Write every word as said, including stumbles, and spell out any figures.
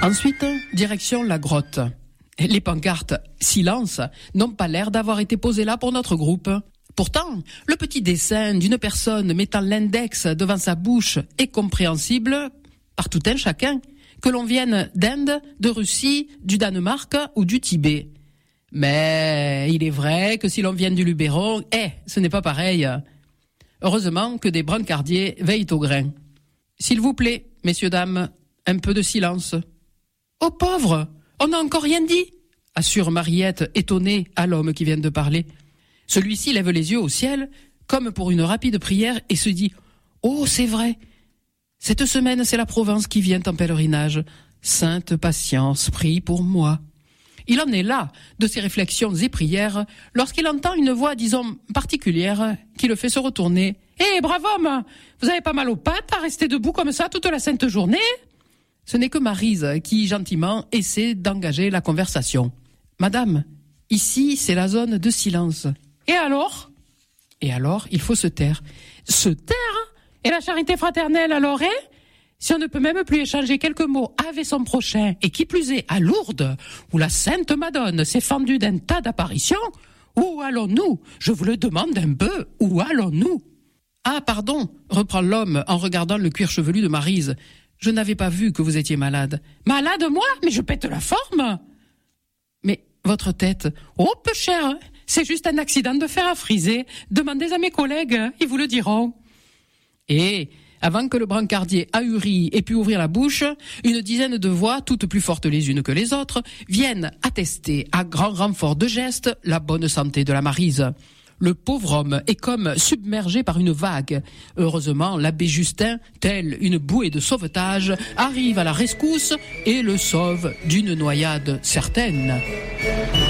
Ensuite, direction la grotte. Les pancartes « Silence » n'ont pas l'air d'avoir été posées là pour notre groupe. Pourtant, le petit dessin d'une personne mettant l'index devant sa bouche est compréhensible par tout un chacun, que l'on vienne d'Inde, de Russie, du Danemark ou du Tibet. Mais il est vrai que si l'on vient du Luberon, eh, ce n'est pas pareil. Heureusement que des brancardiers veillent au grain. S'il vous plaît, messieurs, dames, un peu de silence. Oh pauvre, on n'a encore rien dit, assure Mariette, étonnée à l'homme qui vient de parler. Celui-ci lève les yeux au ciel, comme pour une rapide prière, et se dit « Oh, c'est vrai, cette semaine, c'est la Provence qui vient en pèlerinage. Sainte patience, prie pour moi. » Il en est là, de ses réflexions et prières, lorsqu'il entend une voix, disons, particulière, qui le fait se retourner. « Eh, brave homme, vous avez pas mal aux pattes à rester debout comme ça toute la sainte journée ?» Ce n'est que Maryse qui, gentiment, essaie d'engager la conversation. « Madame, ici, c'est la zone de silence. »« Et alors ?» Et alors, il faut se taire. « Se taire ? Et la charité fraternelle, alors, hein ? Si on ne peut même plus échanger quelques mots avec son prochain, et qui plus est à Lourdes, où la Sainte Madone s'est fendue d'un tas d'apparitions, où allons-nous ? Je vous le demande un peu, où allons-nous ? Ah, pardon, reprend l'homme en regardant le cuir chevelu de Maryse. Je n'avais pas vu que vous étiez malade. Malade, moi ? Mais je pète la forme ! Mais votre tête, oh, peu cher, c'est juste un accident de fer à friser. Demandez à mes collègues, ils vous le diront. Et avant que le brancardier ahuri ait pu ouvrir la bouche, une dizaine de voix, toutes plus fortes les unes que les autres, viennent attester à grand renfort de gestes la bonne santé de la Maryse. Le pauvre homme est comme submergé par une vague. Heureusement, l'abbé Justin, tel une bouée de sauvetage, arrive à la rescousse et le sauve d'une noyade certaine.